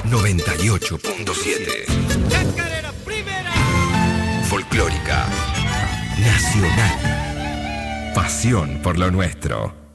98.7. Chacarera primera. Folclórica. Nacional. Pasión por lo nuestro.